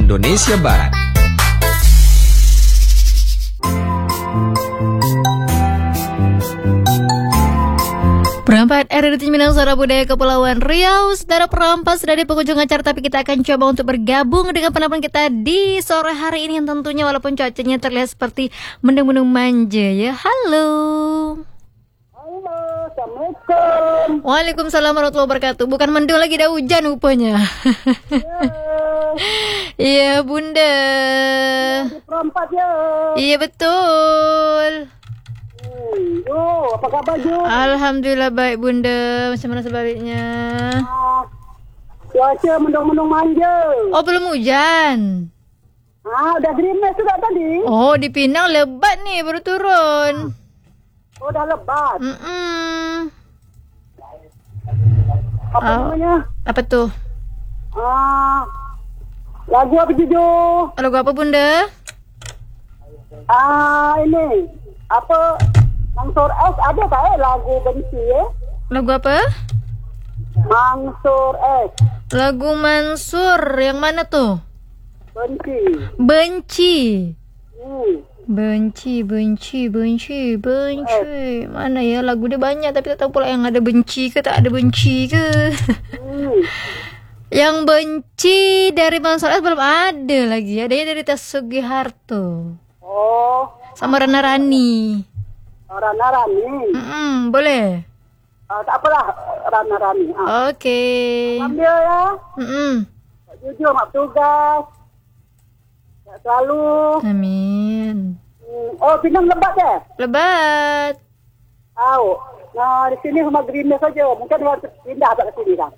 Indonesia Barat. Perempat RRI Minang Suara Budaya Kepulauan Riau. Saudara perampas dari pengunjung acara, tapi kita akan coba untuk bergabung dengan penampilan kita di sore hari ini yang tentunya walaupun cuacanya terlihat seperti mendung-mendung manja ya. Halo. Halo, Assalamualaikum. Waalaikumsalam warahmatullahi wabarakatuh. Bukan mendung lagi, dah hujan rupanya. Iya Bunda. Di perempat ya. Iya betul. Yo, apa kabar Jo? Alhamdulillah baik Bunda. Macam mana sebaliknya? Cuaca mendung-mendung manja. Oh belum hujan. Udah gerimis juga tadi. Oh di Pinang lebat nih baru turun. Oh, dah lebat. Apa namanya? Apa tuh? Lagu apa Jo? Lagu apa Bunda? Ini apa? Mangsur S ada tak lagu benci ya? Lagu apa? Mangsur S. Lagu Mansur yang mana tuh? Benci. Benci. Hmm. Benci. Mana ya lagu dia banyak tapi tak tahu pula yang ada benci ke tak ada benci ke. Yang benci dari Mansur S belum ada lagi. Adanya dari Tas Sugiharto. Oh. Sama Rana Rani. Rana Rani. Boleh. Tak apalah Rana Rani. Oke. Ambil ya. Jujur mak tugas. Tak selalu. Amin. Oh, Pinang lebat ya? Lebat. Tahu. Nah, di sini cuma gerimis saja. Mungkin harus pindah ke sini kan.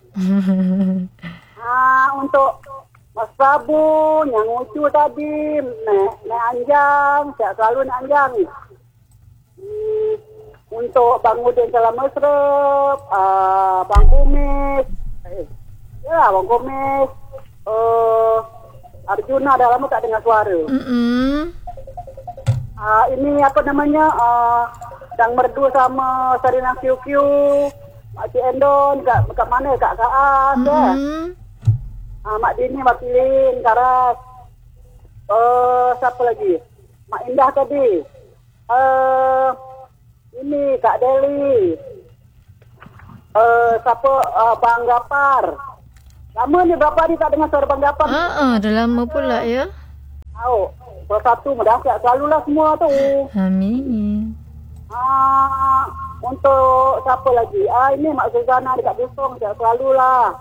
Untuk Mas Prabu, yang lucu tadi, Nek Anjang, saya selalu Nek Anjang. Untuk Bang Udin Salam Mesrep, Bang Kumis, Bang Kumis, Arjuna, dah lama tak dengar suara. Ini apa namanya, Dang Merdu sama Sarina QQ, Mak Cik Endon, kat mana, kat Kaas, ya. Mak Dini, Mak Pilin, Karas. Siapa lagi? Mak Indah tadi. Ini Kak Deli. Siapa? Bang Gapar. Lama ni berapa hari tak dengar suara Bang Gapar? Dah lama pula ya. Tahu. Satu mendahsyat selalulah semua tu. Amin. Untuk siapa lagi? Ini Mak Zuzana dekat Busong, selalulah.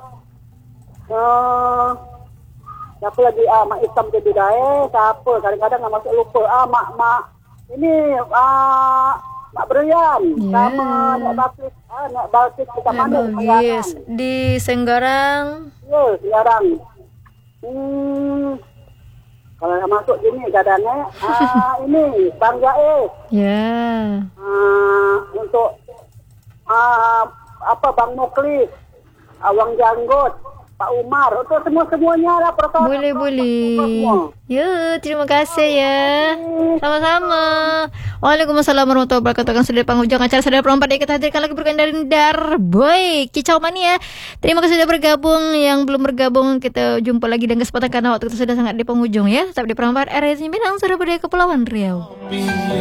Siapa lagi? Mak Isam jadi dah siapa? Kadang-kadang nak masuk lupa. Mak ini Mak Brian sama Nek Bakis. Nek Bakis dekat mana? Yes. Di Senggarang. Ya, Senggarang. Kalau nak masuk sini kadang-kadang ini Bang Jais. Ya. Untuk Bang Muklis, Awang Janggot, Pak Umar, untuk semuanya lah persoalan. Boleh. Ya, terima kasih ya. Sama-sama. Waalaikumsalam warahmatullahi wabarakatuh. Kan sudah penghujung acara Saudara Perempat yang kita hadirkan lagi berkaitan dari Dar Boy Kicau Mania. Terima kasih sudah bergabung. Yang belum bergabung kita jumpa lagi dan kesempatan karena waktu kita sudah sangat di penghujung ya. Tetap di Perempat RRI Minang Suara Budaya Kepulauan Riau.